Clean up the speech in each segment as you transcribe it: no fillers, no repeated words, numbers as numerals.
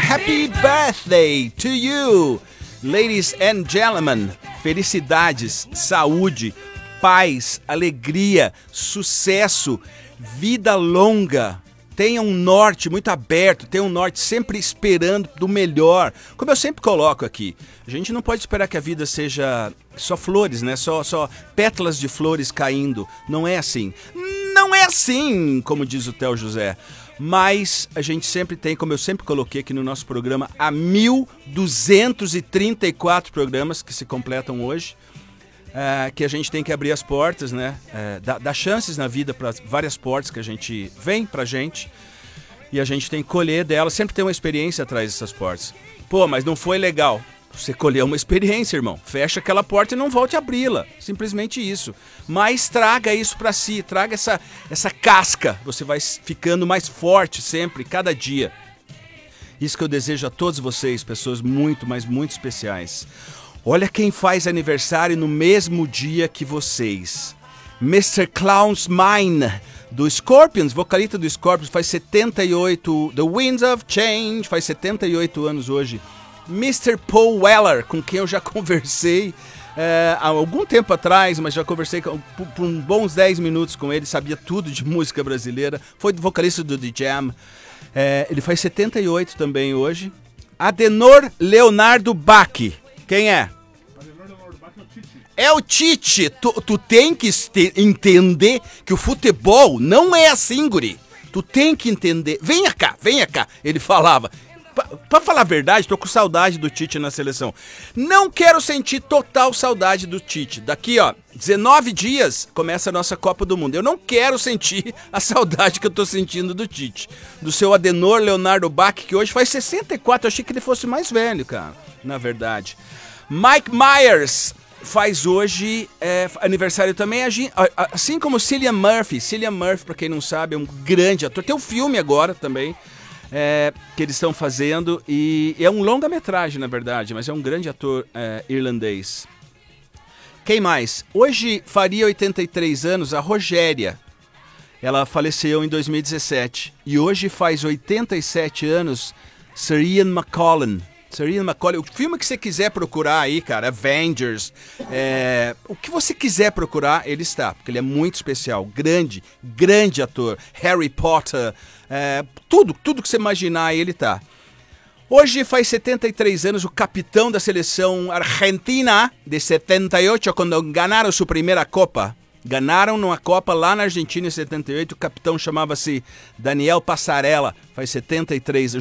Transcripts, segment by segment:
Happy birthday to you, ladies and gentlemen. Felicidades, saúde, paz, alegria, sucesso, vida longa. Tenha um norte muito aberto, tenha um norte sempre esperando do melhor. Como eu sempre coloco aqui, a gente não pode esperar que a vida seja só flores, né? Só pétalas de flores caindo. Não é assim. Não é assim, como diz o Theo José. Mas a gente sempre tem, como eu sempre coloquei aqui no nosso programa, há 1.234 programas que se completam hoje. Que a gente tem que abrir as portas, né? Dar chances na vida para várias portas que a gente vem pra gente e a gente tem que colher delas. Sempre tem uma experiência atrás dessas portas. Pô, mas não foi legal. Você colheu uma experiência, irmão. Fecha aquela porta e não volte a abri-la. Simplesmente isso. Mas traga isso pra si, traga essa casca. Você vai ficando mais forte sempre, cada dia. Isso que eu desejo a todos vocês, pessoas muito, mas muito especiais. Olha quem faz aniversário no mesmo dia que vocês. Mr. Klaus Meine, do Scorpions, vocalista do Scorpions, faz 78... The Winds of Change, faz 78 anos hoje. Mr. Paul Weller, com quem eu já conversei há algum tempo atrás, mas já conversei por uns bons 10 minutos com ele, sabia tudo de música brasileira, foi vocalista do The Jam. Ele faz 78 também hoje. Adenor Leonardo Bach. Quem é? É o Tite. Tu tem que entender que o futebol não é assim, guri. Tu tem que entender. Venha cá. Ele falava. Pra falar a verdade, tô com saudade do Tite na seleção. Não quero sentir total saudade do Tite. Daqui, 19 dias começa a nossa Copa do Mundo. Eu não quero sentir a saudade que eu tô sentindo do Tite. Do seu Adenor Leonardo Bach, que hoje faz 64. Eu achei que ele fosse mais velho, cara, na verdade. Mike Myers faz hoje aniversário também, assim como Cillian Murphy. Cillian Murphy, pra quem não sabe, é um grande ator. Tem um filme agora também, que eles estão fazendo, e é um longa-metragem, na verdade, mas é um grande ator irlandês. Quem mais? Hoje faria 83 anos a Rogéria. Ela faleceu em 2017. E hoje faz 87 anos Sir Ian McKellen. Sir Ian McKellen, o filme que você quiser procurar aí, cara, Avengers, o que você quiser procurar, ele está, porque ele é muito especial, grande ator, Harry Potter, tudo que você imaginar, ele tá. Hoje faz 73 anos o capitão da seleção argentina de 78, quando ganharam sua primeira Copa. Ganaram numa Copa lá na Argentina em 78, o capitão chamava-se Daniel Passarella, faz 73,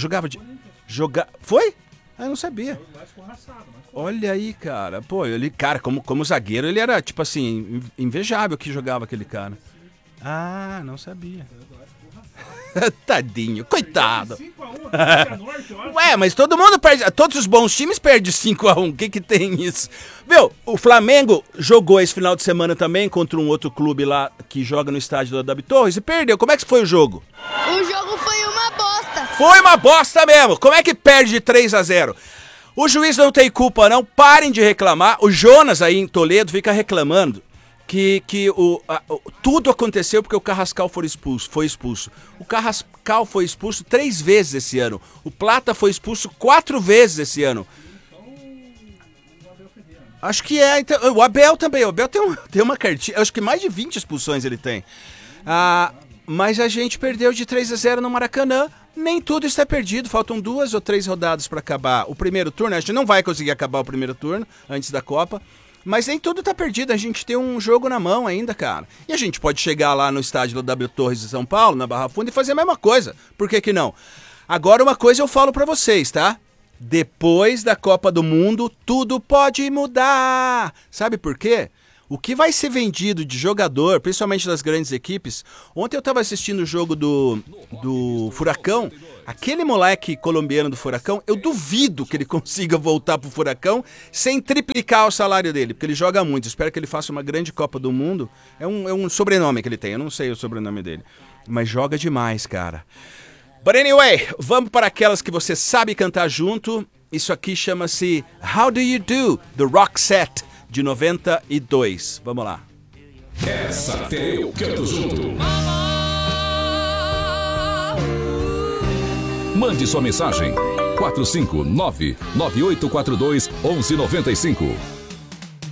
Foi? Eu não sabia. Olha aí, cara. Pô, ele, cara, como zagueiro, ele era, tipo assim, invejável que jogava aquele cara. Ah, não sabia. Tadinho, coitado. Ué, mas todo mundo perde, todos os bons times perdem 5-1. O que tem isso? Meu, o Flamengo jogou esse final de semana também contra um outro clube lá que joga no estádio do Adab Torres e perdeu. Como é que foi o jogo? O jogo foi uma bosta. Foi uma bosta mesmo. Como é que perde de 3-0? O juiz não tem culpa, não. Parem de reclamar. O Jonas aí em Toledo fica reclamando que tudo aconteceu porque o Carrascal foi expulso. O Carrascal foi expulso 3 vezes esse ano. O Plata foi expulso 4 vezes esse ano. Acho que então, o Abel também. O Abel tem uma cartinha. Acho que mais de 20 expulsões ele tem. Mas a gente perdeu de 3-0 no Maracanã. Nem tudo está perdido. Faltam 2 ou 3 rodadas para acabar o primeiro turno. A gente não vai conseguir acabar o primeiro turno antes da Copa. Mas nem tudo tá perdido, a gente tem um jogo na mão ainda, cara. E a gente pode chegar lá no estádio do W Torres de São Paulo, na Barra Funda, e fazer a mesma coisa. Por que não? Agora uma coisa eu falo pra vocês, tá? Depois da Copa do Mundo, tudo pode mudar. Sabe por quê? O que vai ser vendido de jogador, principalmente das grandes equipes... Ontem eu tava assistindo o jogo do Furacão. Aquele moleque colombiano do Furacão, eu duvido que ele consiga voltar pro Furacão sem triplicar o salário dele, porque ele joga muito. Espero que ele faça uma grande Copa do Mundo. É um sobrenome que ele tem, eu não sei o sobrenome dele. Mas joga demais, cara. But anyway, vamos para aquelas que você sabe cantar junto. Isso aqui chama-se How Do You Do, do Roxette, de 92. Vamos lá. Essa eu canto junto. Mande sua mensagem 459-9842-1195.